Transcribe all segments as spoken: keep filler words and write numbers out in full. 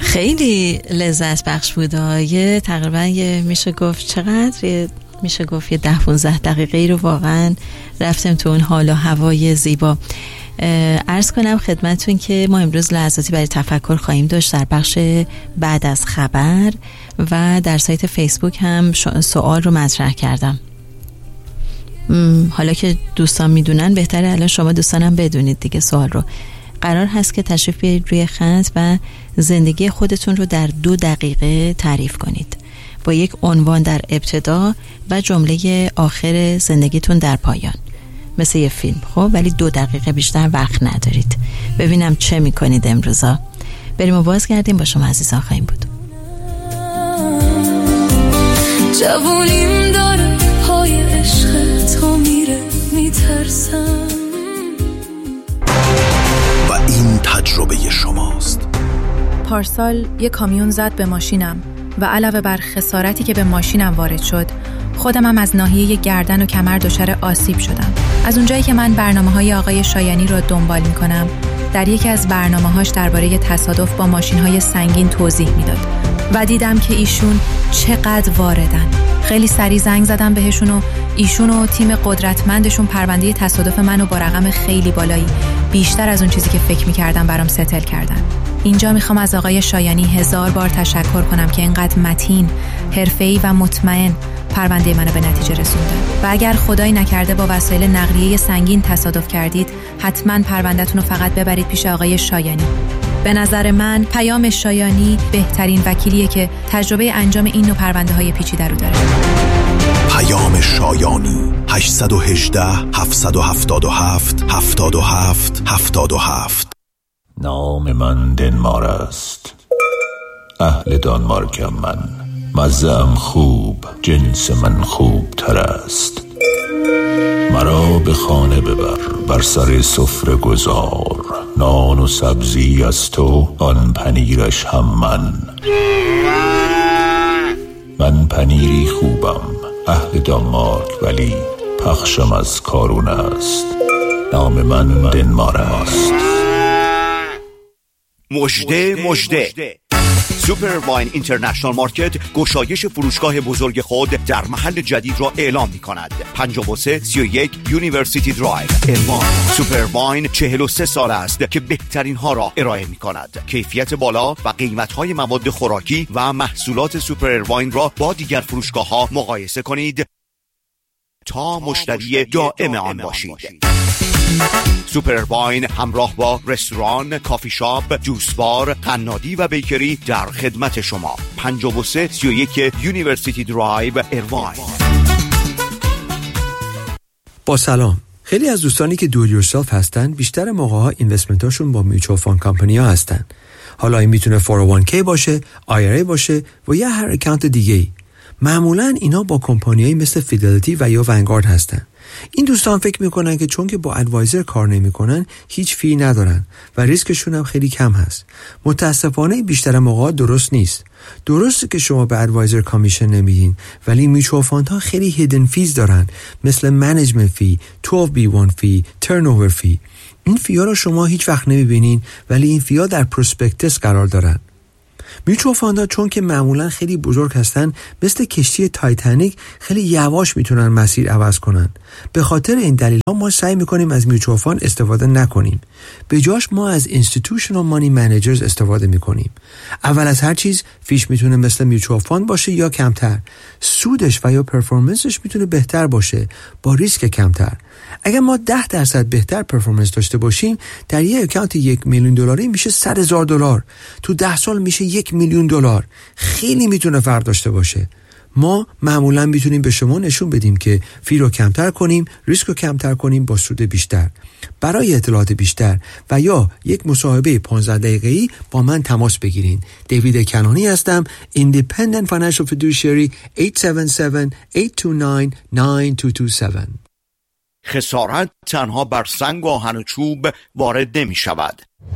خیلی لذت بخش بود. یه تقریبا یه میشه گفت چقدر یه میشه گفت یه ده پونزده دقیقه ای رو واقعا رفتم تو اون حال و هوای زیبا. عرض کنم خدمتون که ما امروز لحظاتی برای تفکر خواهیم داشت در بخش بعد از خبر و در سایت فیسبوک هم سوال رو مطرح کردم. حالا که دوستان میدونن بهتره الان شما دوستانم بدونید دیگه. سوال رو قرار هست که تشریف بیارید روی خط و زندگی خودتون رو در دو دقیقه تعریف کنید با یک عنوان در ابتدا و جمله آخر زندگیتون در پایان، مثل یه فیلم. خب ولی دو دقیقه بیشتر وقت ندارید. ببینم چه میکنید امروزا. بریم و بازگردیم. با شما عزیزان خواهیم بود. جوونیم داره پای عشق تا میره میترسم و این تجربه شماست. پارسال یه کامیون زد به ماشینم و علاوه بر خسارتی که به ماشینم وارد شد، خودم هم از ناحیه گردن و کمر دچار آسیب شدم. از اونجایی که من برنامه‌های آقای شایانی رو دنبال می‌کنم، در یکی از برنامه‌هاش درباره تصادف با ماشین‌های سنگین توضیح میداد و دیدم که ایشون چقدر واردن. خیلی سریع زنگ زدم بهشون و ایشون و تیم قدرتمندشون پرونده تصادف منو با رقم خیلی بالایی، بیشتر از اون چیزی که فکر می‌کردم، برام ستل کردن. اینجا میخوام از آقای شایانی هزار بار تشکر کنم که اینقدر متین، حرفه‌ای و مطمئن پرونده منو به نتیجه رسوندن. و اگر خدایی نکرده با وسایل نقلیه سنگین تصادف کردید، حتما پرونده‌تون رو فقط ببرید پیش آقای شایانی. به نظر من پیام شایانی بهترین وکیلیه که تجربه انجام این نوع پرونده‌های پیچیده رو داره. پیام شایانی هشت یک هشت هفت هفت هفت هفت هفت هفت هفت. نام من دنمار است، اهل دانمارکم من، مزه‌ام خوب، جنس من خوب تر است. مرا به خانه ببر، بر سر سفره گذار، نان و سبزی از تو، آن پنیرش هم من. من پنیری خوبم، اهل دانمارک، ولی پخشم از کارون است. نام من دنمار است. مژده مژده سوپر واین اینترنشنال مارکت گشایش فروشگاه بزرگ خود در محل جدید را اعلام می کند. پنجاه و سه سی و یک یونیورسیتی درایو، المان. سوپر واین چهل و سه سال است که بهترین ها را ارائه می کند. کیفیت بالا و قیمت های مواد خوراکی و محصولات سوپر واین را با دیگر فروشگاه ها مقایسه کنید تا مشتری دائم آن باشید. سوپر واین همراه با رستوران، کافی شاپ، جوس بار، قنادی و بیکری در خدمت شما. پنجاه و سه سی و یک یونیورسیتی درایو، ایرواین. با سلام. خیلی از دوستانی که دو یورسلف هستن بیشتر موقع‌ها اینوستمنتاشون با میوچوال فاند کمپانی‌ها هستن. حالا این میتونه فور او وان کی باشه، آی آر ای باشه و یا هر اکانت دیگه‌ای. معمولاً اینا با کمپانیایی مثل فیدلیتی و یا ونگارد هستن. این دوستان فکر میکنن که چون که با ادوایزر کار نمیکنن هیچ فی ندارن و ریسکشون هم خیلی کم هست. متاسفانه بیشتر موقع درست نیست. درسته که شما به ادوایزر کامیشن نمیدین، ولی میچوال فاندها خیلی هیدن فیز دارن، مثل منیجمنت فی، دوازده بی وان فی، ترنوور فی. این فیا رو شما هیچ وقت نمیبینین، ولی این فیا در پروسپکتس قرار دارن. میوچوال فاندها چون که معمولا خیلی بزرگ هستن، مثل کشتی تایتانیک خیلی یواش میتونن مسیر عوض کنن. به خاطر این دلیل ها ما سعی میکنیم از میوچوال فاند استفاده نکنیم. به جاش ما از اینستیتوشنال مانی منیجرز استفاده میکنیم. اول از هر چیز فیش میتونه مثل میوچوال فاند باشه یا کمتر. سودش و یا پرفورمنسش میتونه بهتر باشه با ریسک کمتر. اگر ما ده درصد بهتر پرفورمنس داشته باشیم، در یک اکانت یک میلیون دلاری میشه صد هزار دلار. تو ده سال میشه یک میلیون دلار. خیلی میتونه فرق داشته باشه. ما معمولا میتونیم به شما نشون بدیم که فی رو کمتر کنیم، ریسک رو کمتر کنیم با سود بیشتر. برای اطلاعات بیشتر و یا یک مصاحبه پانزده دقیقه‌ای با من تماس بگیرین. دیوید کنانی هستم، Independent Financial Fiduciary. هشت هفت هفت، هشت دو نه، نه دو دو هفت. خسارت تنها بر سنگ و آهن و چوب وارد نمی شود.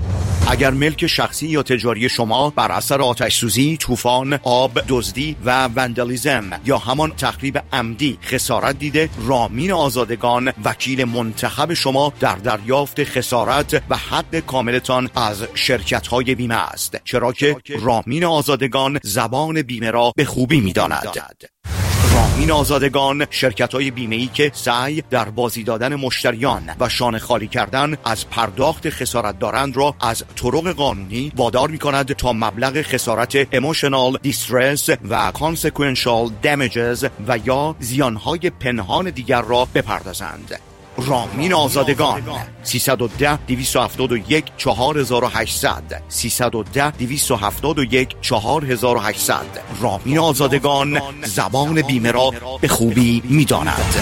اگر ملک شخصی یا تجاری شما بر اثر آتش سوزی، طوفان، آب، دزدی و وندالیزم یا همان تخریب عمدی خسارت دیده، رامین آزادگان وکیل منتخب شما در دریافت خسارت و حق کاملتان از شرکت‌های بیمه است، چرا که رامین آزادگان زبان بیمه را به خوبی می‌داند. رامین آزادگان شرکت‌های بیمه‌ای که سعی در بازی دادن مشتریان و شانه خالی کردن از پرداخت خسارت دارند را از طرق قانونی وادار می‌کند تا مبلغ خسارت emotional distress و consequential damages و یا زیانهای پنهان دیگر را بپردازند. رامین آزادگان سیصد و ده دویست و هفتاد و یک چهار هزار و هشتصد سیصد و ده دویست و هفتاد و یک چهار هزار و هشتصد. رامین آزادگان زبان بیمه را به خوبی می‌داند.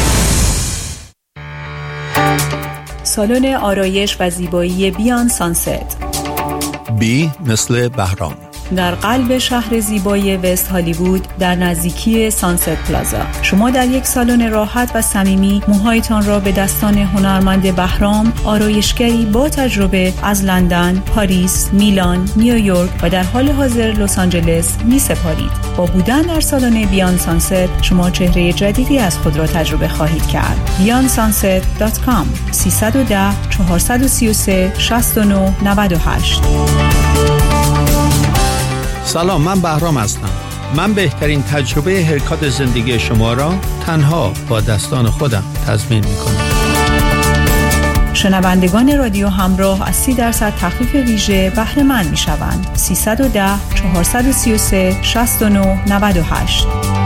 سالن آرایش و زیبایی بیان سانست. بی مثل بهرام در قلب شهر زیبای وست هالیوود در نزدیکی سانست پلازا. شما در یک سالن راحت و صمیمی موهایتان را به دستان هنرمند بهرام، آرایشگری با تجربه از لندن، پاریس، میلان، نیویورک و در حال حاضر لس آنجلس می سپارید. با بودن در سالن بیان سانست شما چهره جدیدی از خود را تجربه خواهید کرد. بیان سانست دات کام سیصد و ده چهارصد و سی و سه شصت و نه نود و هشت. سلام، من بهرام هستم. من بهترین تجربه هرکات زندگی شما را تنها با دستان خودم تضمین می‌کنم. شنوندگان رادیو همراه از سی درصد تخفیف ویژه بهره مند می‌شوند. سیصد و ده چهارصد و سی و سه شصت و نه نود و هشت.